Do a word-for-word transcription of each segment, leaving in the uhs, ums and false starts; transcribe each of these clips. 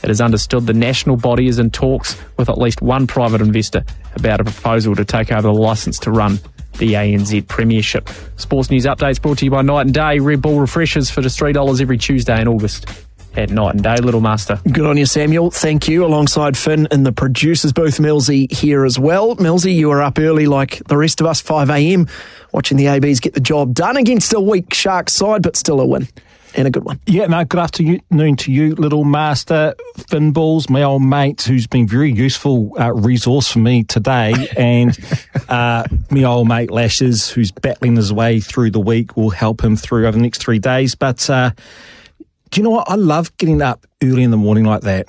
It is understood the national body is in talks with at least one private investor about a proposal to take over the licence to run the A N Z Premiership. Sports News Updates brought to you by Night and Day. Red Bull refreshers for just three dollars every Tuesday in August at Night and Day, Little Master. Good on you, Samuel. Thank you. Alongside Finn in the producer's booth, Millsy here as well. Millsy, you were up early like the rest of us, five a.m, watching the A Bs get the job done against a weak Sharks side, but still a win. And a good one. Yeah, no, good afternoon to you, Little Master. Finn Balls, my old mate, who's been very useful uh, resource for me today, and uh, my old mate Lashes, who's battling his way through the week, will help him through over the next three days. But uh, do you know what? I love getting up early in the morning like that.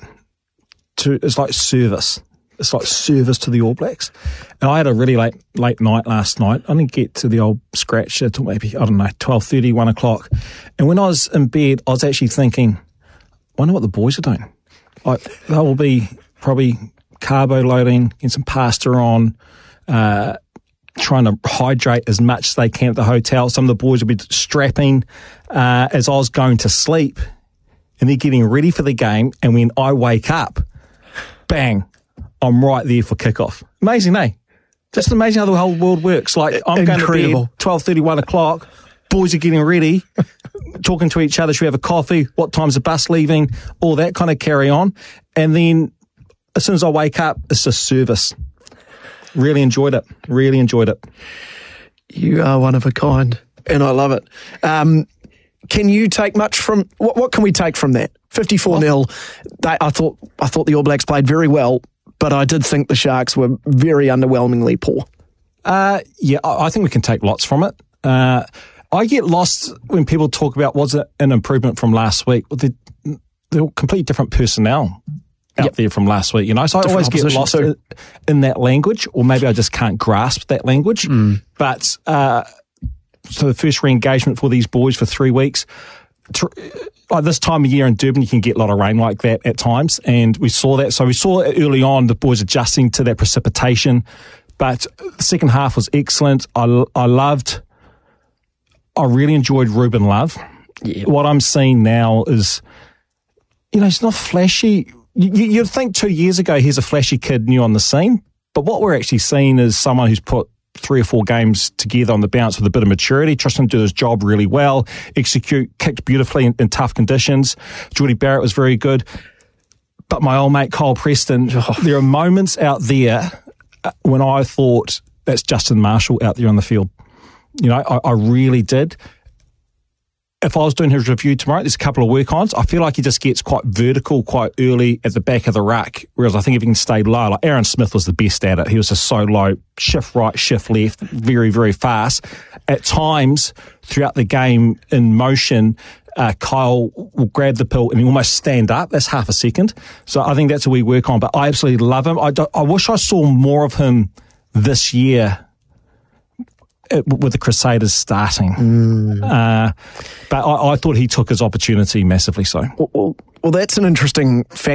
To It's like service. It's like service to the All Blacks. And I had a really late late night last night. I didn't get to the old scratch until maybe, I don't know, twelve thirty, one o'clock. And when I was in bed, I was actually thinking, I wonder what the boys are doing. Like, they will be probably carbo loading, getting some pasta on, uh, trying to hydrate as much as they can at the hotel. Some of the boys will be strapping uh, as I was going to sleep. And they're getting ready for the game. And when I wake up, bang, I'm right there for kickoff. Amazing, eh? Just amazing how the whole world works. Like, I'm Incredible. going to bed, twelve thirty, one o'clock. Boys are getting ready, talking to each other. Should we have a coffee? What time's the bus leaving? All that kind of carry on. And then as soon as I wake up, it's just service. Really enjoyed it. Really enjoyed it. You are one of a kind, and I love it. Um, can you take much from, what, what can we take from that? fifty-four nil. They, I thought, I thought the All Blacks played very well, but I did think the Sharks were very underwhelmingly poor. Uh, yeah, I, I think we can take lots from it. Uh, I get lost when people talk about was it an improvement from last week. Well, they're, they're completely different personnel out yep. there from last week, you know. So Different I always get lost in, in that language, or maybe I just can't grasp that language. Mm. But uh, so the first re-engagement for these boys for three weeks. To, like this time of year in Durban, you can get a lot of rain like that at times, and we saw that. So we saw it early on, the boys adjusting to that precipitation. But the second half was excellent. I, I loved, I really enjoyed Ruben Love. Yeah. What I'm seeing now is, you know, he's not flashy. You, you'd think two years ago he's a flashy kid new on the scene, but what we're actually seeing is someone who's put three or four games together on the bounce with a bit of maturity, trusting to do his job really well, execute, kicked beautifully in, in tough conditions. Jordy Barrett was very good. But my old mate Kyle Preston, oh. there are moments out there when I thought that's Justin Marshall out there on the field. You know, I, I really did. If I was doing his review tomorrow, there's a couple of work-ons. I feel like he just gets quite vertical quite early at the back of the ruck, whereas I think if he can stay low, like Aaron Smith was the best at it. He was just so low, shift right, shift left, very, very fast. At times, throughout the game, in motion, uh, Kyle will grab the pill and he almost stand up. That's half a second. So I think that's what we work on. But I absolutely love him. I, do, I wish I saw more of him this year with the Crusaders starting. Mm. Uh, but I, I thought he took his opportunity massively so. Well, well, well that's an interesting fact.